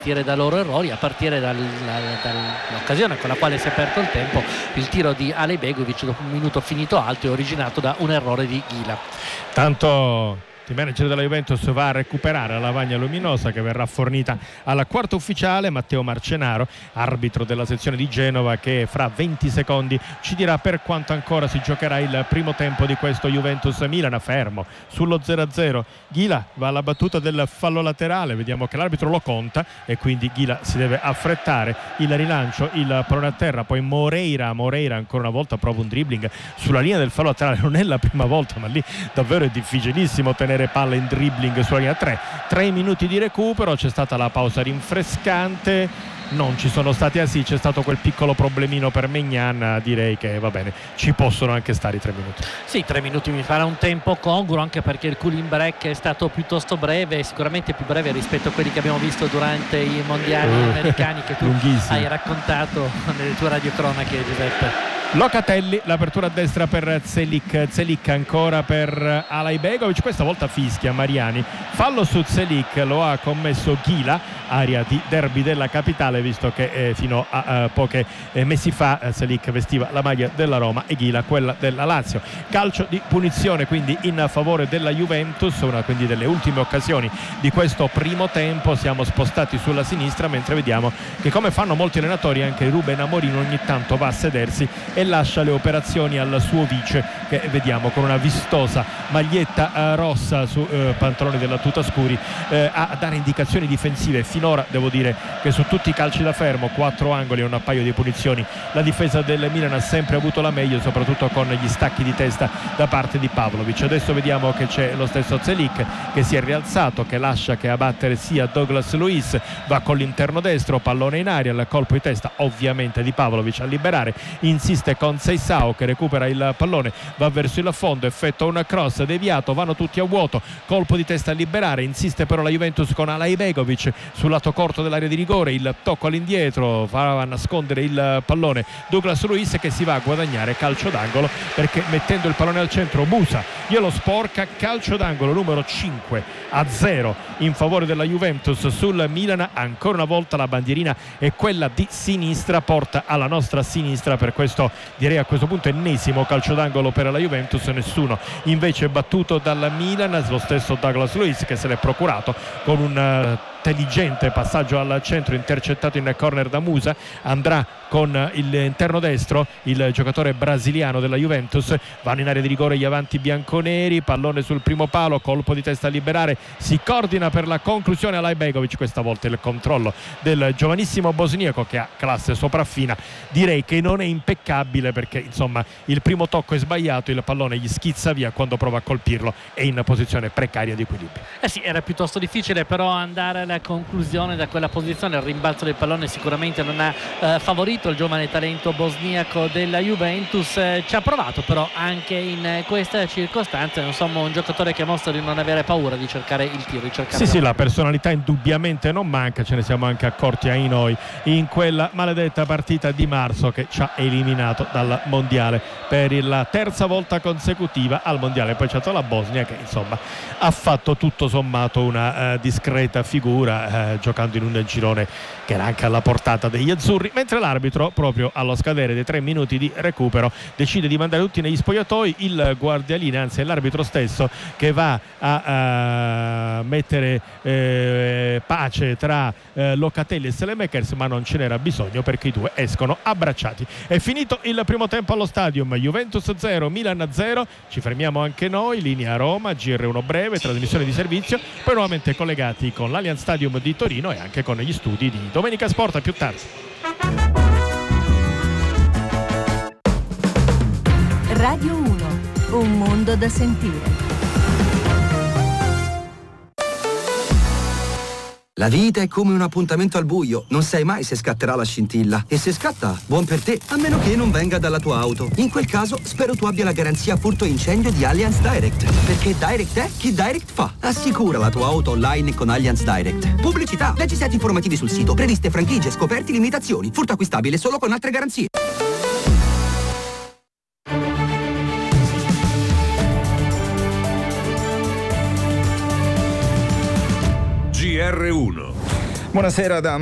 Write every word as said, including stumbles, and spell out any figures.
partire dai loro errori, a partire dal, dall'occasione con la quale si è aperto il tempo, il tiro di Alejbegovic dopo un minuto finito alto è originato da un errore di Ghila. Tanto il manager della Juventus va a recuperare la lavagna luminosa che verrà fornita al quarto ufficiale Matteo Marcenaro, arbitro della sezione di Genova, che fra venti secondi ci dirà per quanto ancora si giocherà il primo tempo di questo Juventus-Milan. Fermo sullo zero a zero, Ghila va alla battuta del fallo laterale, vediamo che l'arbitro lo conta e quindi Ghila si deve affrettare. Il rilancio, il pallone a terra, poi Moreira Moreira ancora una volta prova un dribbling sulla linea del fallo laterale. Non è la prima volta, ma lì davvero è difficilissimo tenere palla in dribbling sulla linea. tre tre minuti di recupero, c'è stata la pausa rinfrescante, non ci sono stati ah sì, c'è stato quel piccolo problemino per Maignan, direi che va bene, ci possono anche stare i tre minuti. Sì, tre minuti mi farà un tempo congruo, anche perché il cooling break è stato piuttosto breve, sicuramente più breve rispetto a quelli che abbiamo visto durante i mondiali uh, americani che tu hai raccontato nelle tue radiocronache, Giuseppe. Locatelli, l'apertura a destra per Zelik, Zelik ancora per Alejbegovic, questa volta fischia Mariani, fallo su Zelik, lo ha commesso Ghila, area di derby della capitale, visto che eh, fino a eh, pochi eh, mesi fa eh, Zelik vestiva la maglia della Roma e Ghila quella della Lazio. Calcio di punizione quindi in favore della Juventus, una quindi delle ultime occasioni di questo primo tempo. Siamo spostati sulla sinistra, mentre vediamo che, come fanno molti allenatori, anche Ruben Amorim ogni tanto va a sedersi e lascia le operazioni al suo vice, che vediamo con una vistosa maglietta eh, rossa su eh, pantaloni della tuta scuri eh, a dare indicazioni difensive. Finora devo dire che su tutti i calci da fermo, quattro angoli e un paio di punizioni, la difesa del Milan ha sempre avuto la meglio, soprattutto con gli stacchi di testa da parte di Pavlovic. Adesso vediamo che c'è lo stesso Zelik che si è rialzato, che lascia che a battere sia Douglas Luiz, va con l'interno destro, pallone in aria, il colpo di testa ovviamente di Pavlovic a liberare, insiste con Seisao che recupera il pallone, va verso il fondo, effettua un cross deviato, vanno tutti a vuoto, colpo di testa a liberare, insiste però la Juventus con Alejbegovic sul lato corto dell'area di rigore, il tocco all'indietro, va a nascondere il pallone Douglas Luiz, che si va a guadagnare calcio d'angolo perché mettendo il pallone al centro Musa glielo sporca. Calcio d'angolo numero cinque a zero in favore della Juventus sul Milan. Ancora una volta la bandierina è quella di sinistra, porta alla nostra sinistra per questo, direi a questo punto, ennesimo calcio d'angolo per la Juventus. Nessuno invece battuto dal Milan, lo stesso Douglas Luiz che se l'è procurato con un uh, intelligente passaggio al centro, intercettato in corner da Musa. Andrà con l'interno destro il giocatore brasiliano della Juventus, vanno in area di rigore gli avanti bianconeri, pallone sul primo palo, colpo di testa a liberare, si coordina per la conclusione Alejbegovic, questa volta il controllo del giovanissimo bosniaco che ha classe sopraffina, direi che non è impeccabile perché insomma il primo tocco è sbagliato, il pallone gli schizza via, quando prova a colpirlo è in posizione precaria di equilibrio. Eh sì, era piuttosto difficile però andare alla conclusione da quella posizione, il rimbalzo del pallone sicuramente non ha eh, favorito il giovane talento bosniaco della Juventus. Eh, ci ha provato però anche in eh, questa circostanza, insomma un giocatore che mostra di non avere paura di cercare il tiro, di cercare sì sì, la personalità indubbiamente non manca, ce ne siamo anche accorti ai noi in quella maledetta partita di marzo che ci ha eliminato dal mondiale per la terza volta consecutiva al mondiale. Poi c'è stata la Bosnia che insomma ha fatto tutto sommato una uh, discreta figura uh, giocando in un girone che era anche alla portata degli azzurri, mentre l'arbitro proprio allo scadere dei tre minuti di recupero decide di mandare tutti negli spogliatoi. Il guardialine, anzi è l'arbitro stesso che va a uh, mettere eh, pace tra eh, Locatelli e Saelemaekers, ma non ce n'era bisogno perché i due escono abbracciati. È finito il primo tempo allo Stadium, Juventus zero Milan zero. Ci fermiamo anche noi, linea Roma, G R uno breve, trasmissione di servizio, poi nuovamente collegati con l'Allianz Stadium di Torino e anche con gli studi di Domenica Sport. A più tardi. Radio uno, un mondo da sentire. La vita è come un appuntamento al buio, non sai mai se scatterà la scintilla. E se scatta, buon per te, a meno che non venga dalla tua auto. In quel caso, spero tu abbia la garanzia furto incendio di Allianz Direct. Perché Direct è chi Direct fa. Assicura la tua auto online con Allianz Direct. Pubblicità, leggi set informativi sul sito, previste franchigie, scoperti, limitazioni. Furto acquistabile solo con altre garanzie. G R uno. Buonasera da